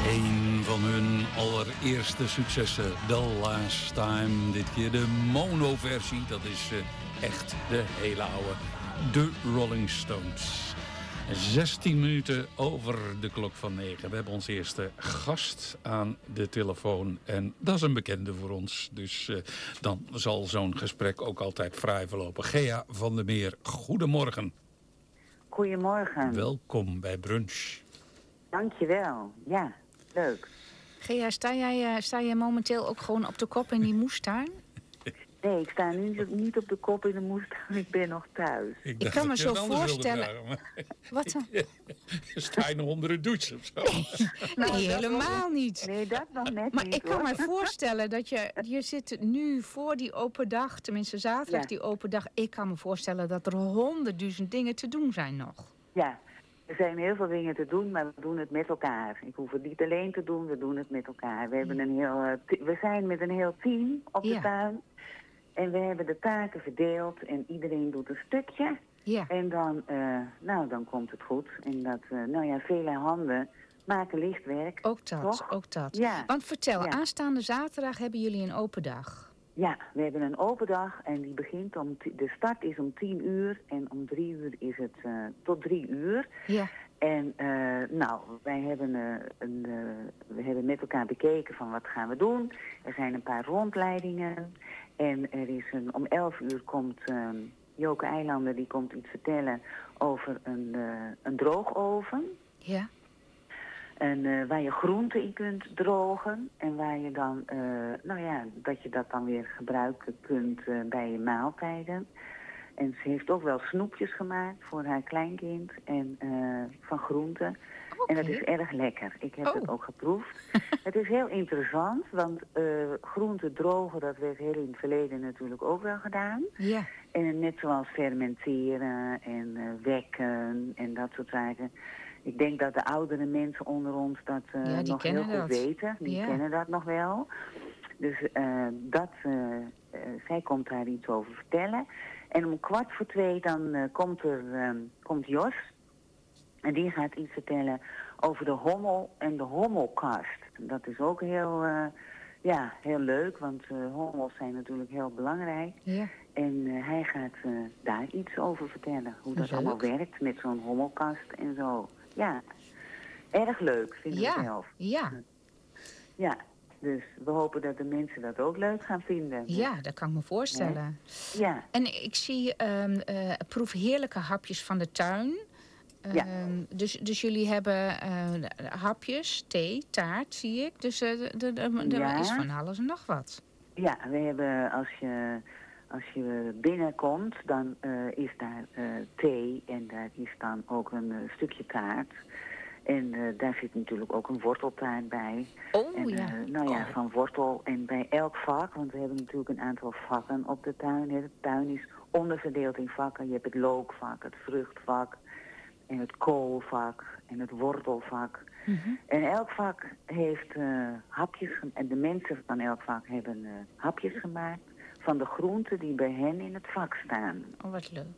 Een van hun allereerste successen, The Last Time. Dit keer de mono-versie, dat is echt de hele oude. De Rolling Stones. 16 minuten over de klok van 9. We hebben onze eerste gast aan de telefoon. En dat is een bekende voor ons. Dus dan zal zo'n gesprek ook altijd vrij verlopen. Gea van der Meer, goedemorgen. Goedemorgen. Welkom bij Brunch. Dankjewel. Ja, leuk. Gea, sta jij momenteel ook gewoon op de kop in die moestuin? Nee, ik sta nu niet op de kop in de moestuin. Ik ben nog thuis. Ik kan me zo voorstellen... Vragen, Wat dan? Sta je nog onder de douche of zo? Nee, helemaal niet. Nee, dat nog net Maar niet, ik kan hoor. me voorstellen dat je zit nu voor die open dag, tenminste zaterdag Ja. die open dag. Ik kan me voorstellen dat er 100.000 dingen te doen zijn nog. Ja, er zijn heel veel dingen te doen, maar we doen het met elkaar. Ik hoef het niet alleen te doen, we doen het met elkaar. We hebben we zijn met een heel team op de Ja. tuin. En we hebben de taken verdeeld en iedereen doet een stukje. Ja, En dan komt het goed. En vele handen maken licht werk. ook dat, toch? ook dat. Ja. Want vertel, Ja. aanstaande zaterdag hebben jullie een open dag. Ja, we hebben een open dag en die begint de start is om 10 uur en om 3 uur is het tot 3 uur. Ja, En wij hebben, we hebben met elkaar bekeken van wat gaan we doen. Er zijn een paar rondleidingen en er is om 11 uur komt Joke Eilander, die komt iets vertellen over een droogoven. ja, En waar je groenten in kunt drogen. En waar je dan, dat je dat dan weer gebruiken kunt bij je maaltijden. En ze heeft ook wel snoepjes gemaakt voor haar kleinkind. En van groenten. Oké. En dat is erg lekker. Ik heb het ook geproefd. Het is heel interessant, want groenten drogen, dat werd heel in het verleden natuurlijk ook wel gedaan. ja. En net zoals fermenteren en wekken en dat soort zaken. Ik denk dat de oudere mensen onder ons dat Ja, die nog heel kennen goed dat. weten. Die Ja. kennen dat nog wel. Dus zij komt daar iets over vertellen. En om 1:15 dan komt Jos. En die gaat iets vertellen over de hommel en de hommelkast. Dat is ook heel leuk, want hommels zijn natuurlijk heel belangrijk. Ja. En hij gaat daar iets over vertellen. Hoe dat Leuk. allemaal werkt met zo'n hommelkast en zo. Ja, erg leuk vind ik zelf. Ja, Ja, dus we hopen dat de mensen dat ook leuk gaan vinden. ja, dat kan ik me voorstellen. Ja, En ik zie proef heerlijke hapjes van de tuin. Ja. Dus jullie hebben hapjes, thee, taart, zie ik. Dus er Ja. is van alles en nog wat. ja, we hebben als je binnenkomt, dan is daar thee en daar is dan ook een stukje taart. En daar zit natuurlijk ook een worteltaart bij. Oh, En, ja. van wortel. En bij elk vak, want we hebben natuurlijk een aantal vakken op de tuin. Hè. De tuin is onderverdeeld in vakken. Je hebt het lookvak, het vruchtvak en het koolvak en het wortelvak. Mhm. En elk vak heeft hapjes, en de mensen van elk vak hebben hapjes gemaakt van de groenten die bij hen in het vak staan. Oh, wat leuk.